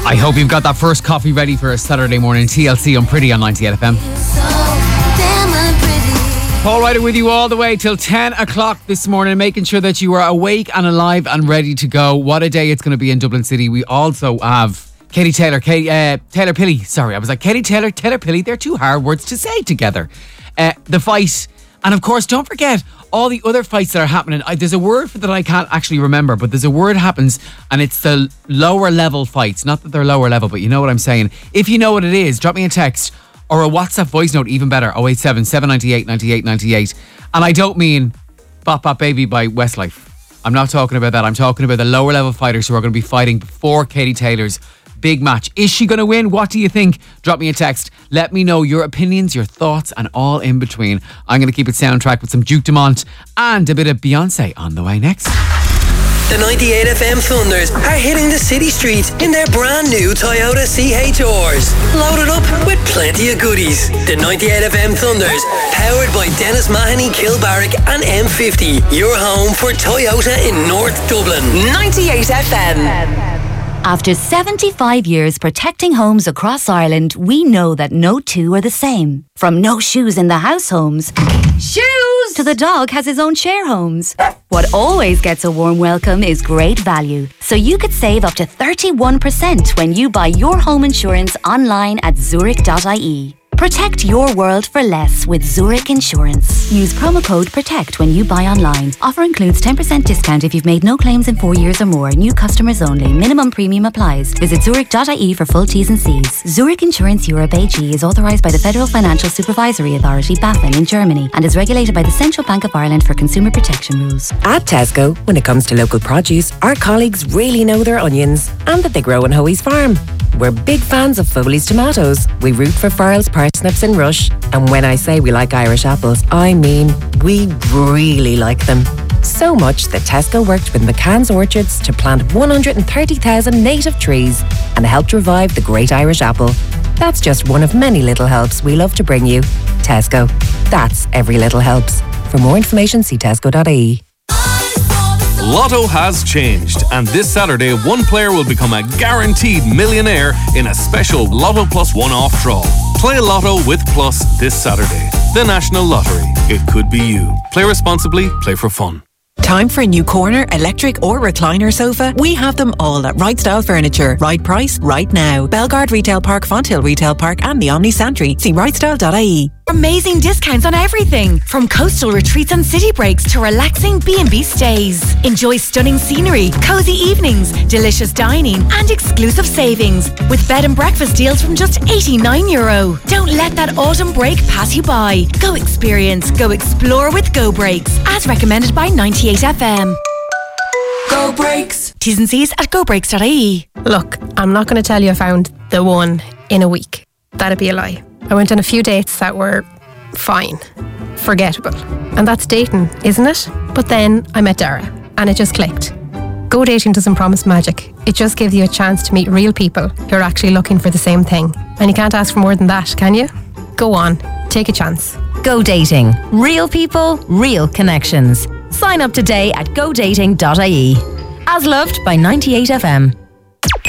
I hope you've got that first coffee ready for a Saturday morning. TLC on Pretty on 98FM. Paul Ryder with you all the way till 10 o'clock this morning, making sure that you are awake and alive and ready to go. What a day it's going to be in Dublin City. We also have Katie Taylor, Taylor Pilley. Sorry, I was like Katie Taylor, Taylor Pilley. They're two hard words to say together. The fight. And of course, don't forget all the other fights that are happening. There's a word for that I can't actually remember, but there's a word happens and it's the lower level fights. Not that they're lower level, but you know what I'm saying. If you know what it is, drop me a text or a WhatsApp voice note, even better, 087 798 98 98. And I don't mean Bop Bop Baby by Westlife. I'm not talking about that. I'm talking about the lower level fighters who are going to be fighting before Katie Taylor's big match. Is she going to win? What do you think? Drop me a text. Let me know your opinions, your thoughts, and all in between. I'm going to keep it soundtrack with some Duke Dumont and a bit of Beyonce on the way next. The 98FM Thunders are hitting the city streets in their brand new Toyota CHRs. Loaded up with plenty of goodies. The 98FM Thunders, powered by Dennis Mahoney, Kilbarrack and M50. Your home for Toyota in North Dublin. 98FM. After 75 years protecting homes across Ireland, we know that no two are the same. From no shoes in the house homes, shoes, to the dog has his own share homes. What always gets a warm welcome is great value. So you could save up to 31% when you buy your home insurance online at Zurich.ie. Protect your world for less with Zurich Insurance. Use promo code PROTECT when you buy online. Offer includes 10% discount if you've made no claims in 4 years or more. New customers only. Minimum premium applies. Visit Zurich.ie for full T's and C's. Zurich Insurance Europe AG is authorised by the Federal Financial Supervisory Authority, BaFin, in Germany and is regulated by the Central Bank of Ireland for consumer protection rules. At Tesco, when it comes to local produce, our colleagues really know their onions and that they grow on Hoey's farm. We're big fans of Foley's tomatoes. We root for Farrell's parsnips and Rush. And when I say we like Irish apples, I mean we really like them. So much that Tesco worked with McCann's Orchards to plant 130,000 native trees and helped revive the great Irish apple. That's just one of many little helps we love to bring you. Tesco. That's every little helps. For more information, see tesco.ie. Lotto has changed, and this Saturday, one player will become a guaranteed millionaire in a special Lotto Plus one-off draw. Play Lotto with Plus this Saturday. The National Lottery. It could be you. Play responsibly, play for fun. Time for a new corner, electric or recliner sofa? We have them all at Right Style Furniture. Right price, right now. Belgard Retail Park, Fonthill Retail Park and the Omni Santry. See rightstyle.ie. Amazing discounts on everything, from coastal retreats and city breaks to relaxing B&B stays. Enjoy stunning scenery, cozy evenings, delicious dining and exclusive savings with bed and breakfast deals from just €89. Don't let that autumn break pass you by. Go experience, go explore with Go Breaks, as recommended by 98FM. Go Breaks. T's and C's at gobreaks.ie. Look, I'm not going to tell you I found the one in a week. That'd be a lie. I went on a few dates that were fine, forgettable. And that's dating, isn't it? But then I met Dara and it just clicked. Go Dating doesn't promise magic. It just gives you a chance to meet real people who are actually looking for the same thing. And you can't ask for more than that, can you? Go on, take a chance. Go Dating. Real people, real connections. Sign up today at godating.ie. As loved by 98FM.